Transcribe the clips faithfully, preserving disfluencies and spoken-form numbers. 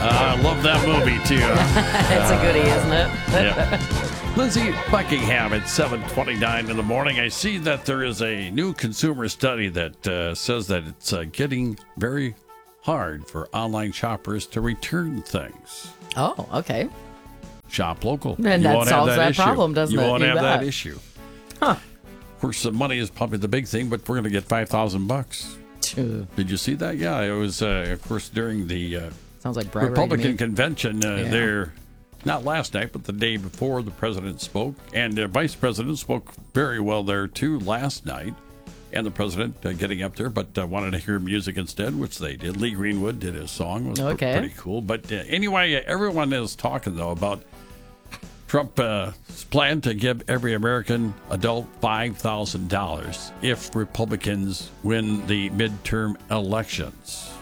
Uh, I love that movie, too. It's a goodie, isn't it? Yeah. Lindsay Buckingham at seven twenty-nine in the morning. I see that there is a new consumer study that uh, says that it's uh, getting very hard for online shoppers to return things. Oh, okay. Shop local. And you that won't solves have that, that issue. problem, doesn't you it? You won't You have bet. that issue. Huh. Of course, the money is probably the big thing, but we're going to get five thousand bucks. Did you see that? Yeah, it was, uh, of course, during the uh, Sounds like bribery to Republican me. convention uh, Yeah. there, not last night, but the day before the president spoke. And the vice president spoke very well there, too, last night. And the president uh, getting up there, but uh, wanted to hear music instead, which they did. Lee Greenwood did his song. It was pr- Okay. pretty cool. But uh, anyway, uh, everyone is talking, though, about Trump's uh, plan to give every American adult five thousand dollars if Republicans win the midterm elections.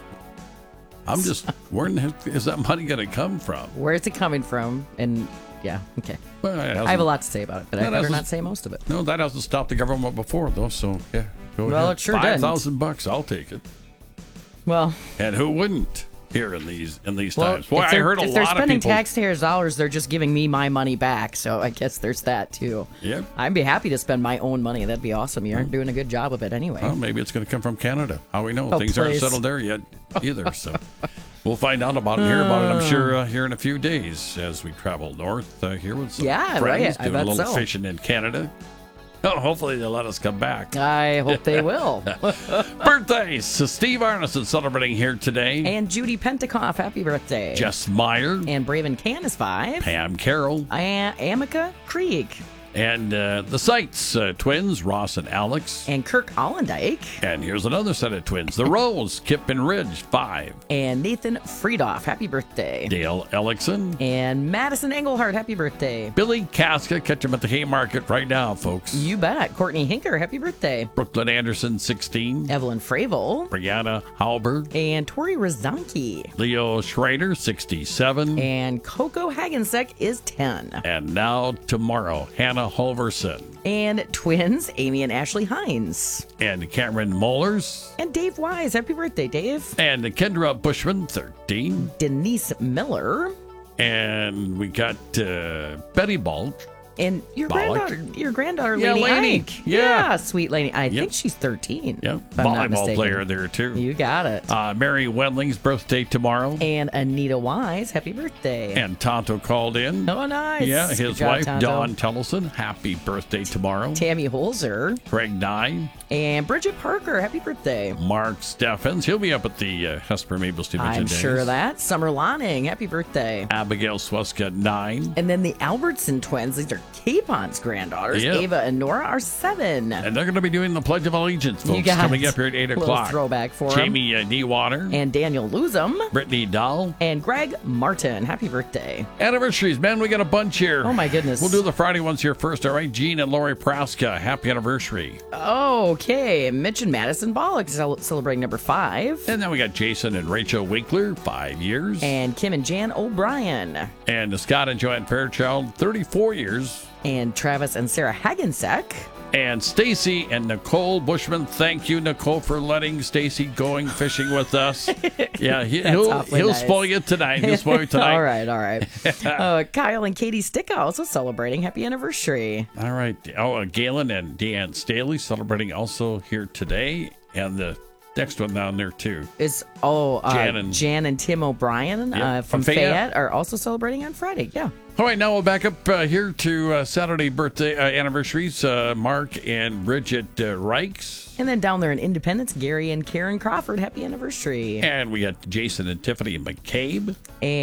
I'm just, where in the heck is that money going to come from? Where's it coming from? And yeah, okay. Well, it I hasn't- have a lot to say about it, but I That better hasn't- not say most of it. No, that hasn't stopped the government before, though. So yeah, go Well, ahead. it sure Five didn't. thousand bucks, I'll take it. Well, And who wouldn't here in these in these well times? Boy, if I they're, heard a if they're lot of spending people. taxpayers' dollars, they're just giving me my money back. So I guess there's that too. Yep. I'd be happy to spend my own money. That'd be awesome. You aren't doing a good job of it anyway. Well, maybe it's going to come from Canada. How we know? Oh, Things aren't please. settled there yet either. So we'll find out about it and hear about it, I'm sure, uh, here in a few days as we travel north uh, here with some Yeah, friends, right. I doing bet a little so. fishing in Canada. Oh, hopefully they'll let us come back. I hope they will. Birthdays. So Steve Arneson celebrating here today. And Judy Pentecoff, happy birthday. Jess Meyer. And Braven Can is five. Pam Carroll. And Amica Krieg. And uh, the Sites uh, twins, Ross and Alex. And Kirk Allendike. And here's another set of twins, the Rose, Kip and Ridge, five. And Nathan Friedoff, happy birthday. Dale Ellickson. And Madison Engelhardt, happy birthday. Billy Casca, catch him at the Haymarket right now, folks. You bet. Courtney Hinker, happy birthday. Brooklyn Anderson, sixteen. Evelyn Fravel. Brianna Halbert. And Tori Rozanki. Leo Schrader, sixty-seven. And Coco Hagensek is ten. And now tomorrow, Hannah Holverson. And twins, Amy and Ashley Hines. And Cameron Mollers. And Dave Wise, happy birthday, Dave. And Kendra Bushman, thirteen. Denise Miller. And we got uh, Betty Balch. And your Bollock. granddaughter, your granddaughter, Yeah, Lainey Lainey. Ike. Yeah. sweet Lainey. I Yep. think she's thirteen. Yeah, if I'm not volleyball mistaken. player there, too. You got it. Uh, Mary Wendling's birthday tomorrow. And Anita Wise, happy birthday. And Tonto called in. Oh, nice. Yeah, Good his job, wife, Tonto. Dawn Tellison. Happy birthday tomorrow. Tammy Holzer. Craig Nye. And Bridget Parker, happy birthday. Mark Steffens. He'll be up at the uh, Hesper Maple Stevenson I'm Days. sure of that. Summer Lonning, happy birthday. Abigail Sweska, nine. And then the Albertson twins, these are Capon's granddaughters. Yep. Ava and Nora are seven. And they're going to be doing the Pledge of Allegiance, You folks, got coming it. up here at eight Little o'clock. throwback for 'em. Jamie uh, Newater. And Daniel Luzum. Brittany Dahl. And Greg Martin, happy birthday. Anniversaries, man, we got a bunch here. Oh, my goodness. We'll do the Friday ones here first, all right? Gene and Lori Praska, happy anniversary. Okay, Mitch and Madison Bollock cel- celebrating number five. And then we got Jason and Rachel Winkler, five years. And Kim and Jan O'Brien. And Scott and Joanne Fairchild, thirty-four years. And Travis and Sarah Hagensek. And Stacy and Nicole Bushman. Thank you, Nicole, for letting Stacy going fishing with us. Yeah, he, he'll awfully he'll nice. spoil you tonight. He'll spoil you tonight. all right, all right. uh, Kyle and Katie Stick also celebrating happy anniversary. All right. Oh, uh, Galen and Deanne Staley celebrating also here today. And the next one down there, too. Is oh uh, Jan and- Jan and Tim O'Brien Yeah, uh, from from Fayette. Fayette are also celebrating on Friday. Yeah. All right, now we'll back up uh, here to uh, Saturday birthday uh, anniversaries. Uh, Mark and Bridget uh, Reichs. And then down there in Independence, Gary and Karen Crawford, happy anniversary. And we got Jason and Tiffany McCabe.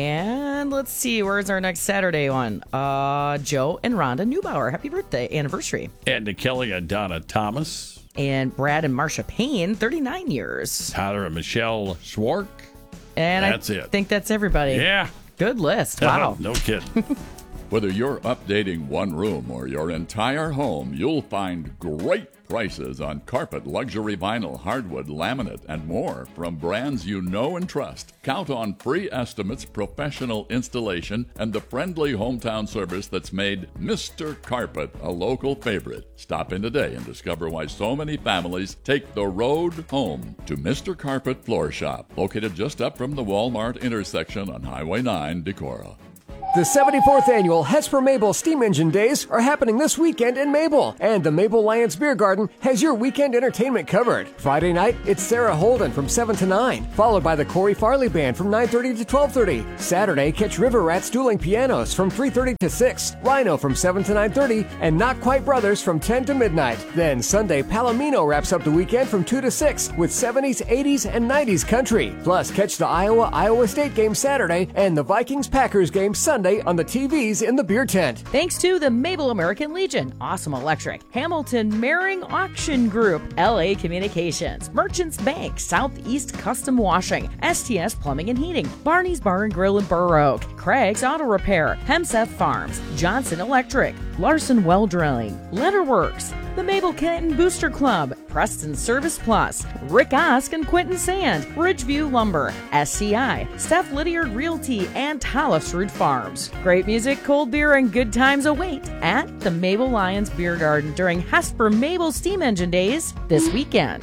And let's see, where's our next Saturday one? Uh, Joe and Rhonda Neubauer, happy birthday anniversary. And to Kelly and Donna Thomas. And Brad and Marcia Payne, thirty-nine years. Tyler and Michelle Schwark. And That's I it. think that's everybody. Yeah. Good list. Wow. No kidding. Whether you're updating one room or your entire home, you'll find great prices on carpet, luxury vinyl, hardwood, laminate, and more from brands you know and trust. Count on free estimates, professional installation, and the friendly hometown service that's made Mister Carpet a local favorite. Stop in today and discover why so many families take the road home to Mister Carpet Floor Shop, located just up from the Walmart intersection on Highway nine, Decorah. The seventy-fourth annual Hesper Mabel Steam Engine Days are happening this weekend in Mabel, and the Mabel Lions Beer Garden has your weekend entertainment covered. Friday night, it's Sarah Holden from seven to nine, followed by the Corey Farley Band from nine thirty to twelve thirty. Saturday, catch River Rats Dueling Pianos from three thirty to six, Rhino from seven to nine thirty, and Not Quite Brothers from ten to midnight. Then Sunday, Palomino wraps up the weekend from two to six with seventies, eighties, and nineties country. Plus, catch the Iowa-Iowa State game Saturday and the Vikings-Packers game Sunday on the T Vs in the beer tent. Thanks to the Mabel American Legion, Awesome Electric, Hamilton Mehring Auction Group, L A Communications, Merchants Bank, Southeast Custom Washing, S T S Plumbing and Heating, Barney's Bar and Grill in Burr Oak, Craig's Auto Repair, Hemseth Farms, Johnson Electric, Larson Well Drilling, Letterworks, the Mabel Canton Booster Club, Preston Service Plus, Rick Osk and Quentin Sand, Ridgeview Lumber, S C I, Steph Lydiard Realty, and Hollisrud Farms. Great music, cold beer, and good times await at the Mabel Lions Beer Garden during Hesper Mabel Steam Engine Days this weekend.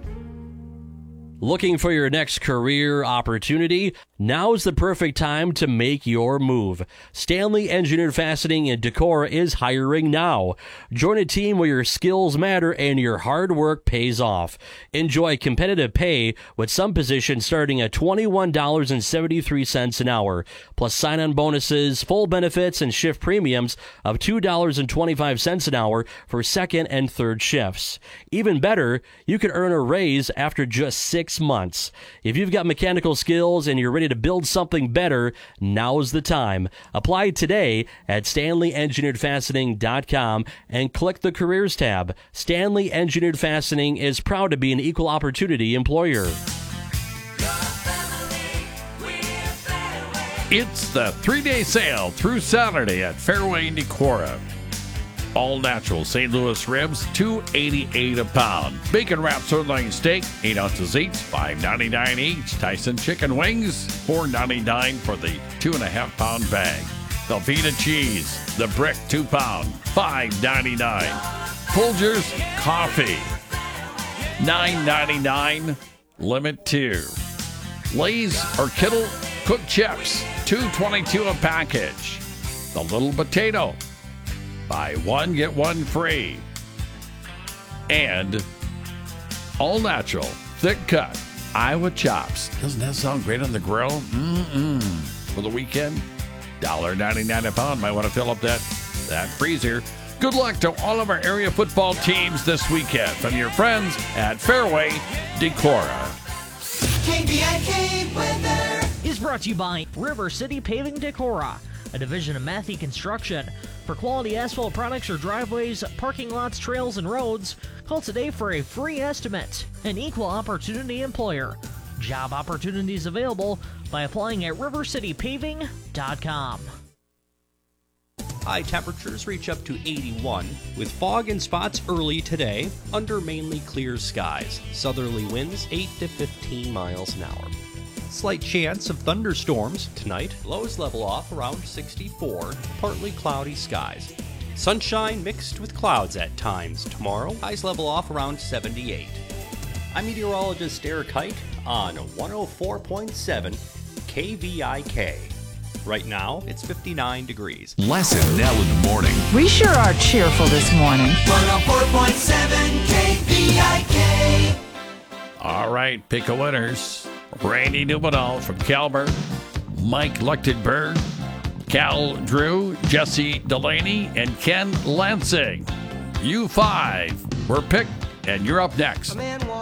Looking for your next career opportunity? Now's the perfect time to make your move. Stanley Engineered Fastening in Decorah is hiring now. Join a team where your skills matter and your hard work pays off. Enjoy competitive pay with some positions starting at twenty-one dollars and seventy-three cents an hour, plus sign-on bonuses, full benefits, and shift premiums of two dollars and twenty-five cents an hour for second and third shifts. Even better, you could earn a raise after just six months. If you've got mechanical skills and you're ready to build something better, now's the time. Apply today at stanley engineered fastening dot com and click the Careers tab. Stanley Engineered Fastening is proud to be an equal opportunity employer. It's the three-day sale through Saturday at Fairway in Decorah. All natural Saint Louis ribs, two eighty-eight a pound. Bacon wrapped sirloin steak, eight ounces each, five ninety-nine each. Tyson chicken wings, four ninety-nine for the two and a half pound bag. Velveeta cheese, the brick two pound, five ninety-nine. Folgers coffee, nine ninety-nine. Limit two. Lay's or Kittle cooked chips, two twenty-two a package. The little potato, buy one, get one free. And all natural, thick cut, Iowa chops. Doesn't that sound great on the grill? Mm-mm. For the weekend, one ninety-nine a pound. Might want to fill up that, that freezer. Good luck to all of our area football teams this weekend from your friends at Fairway Decorah. K B I K weather is brought to you by River City Paving Decorah, a division of Matthew Construction. For quality asphalt products or driveways, parking lots, trails, and roads, call today for a free estimate. An equal opportunity employer. Job opportunities available by applying at river city paving dot com. High temperatures reach up to eighty-one, with fog and spots early today under mainly clear skies. Southerly winds eight to fifteen miles an hour. Slight chance of thunderstorms tonight. Lows level off around sixty-four, partly cloudy skies. Sunshine mixed with clouds at times tomorrow. Highs level off around seventy-eight. I'm meteorologist Eric Hite on one oh four point seven K V I K. Right now, it's fifty-nine degrees. Les and Nell in the morning. We sure are cheerful this morning. one oh four point seven K V I K. All right, pick a winners. Randy Newmanall from Calvert, Mike Luchtenberg, Cal Drew, Jesse Delaney, and Ken Lansing. You five were picked, and you're up next.